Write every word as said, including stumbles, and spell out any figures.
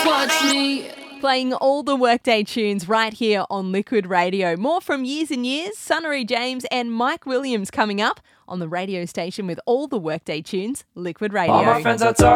just watch me. Playing all the Workday tunes right here on Liquid Radio. More from Years and Years, Sunnery James and Mike Williams coming up on the radio station with all the Workday tunes, Liquid Radio. All my friends are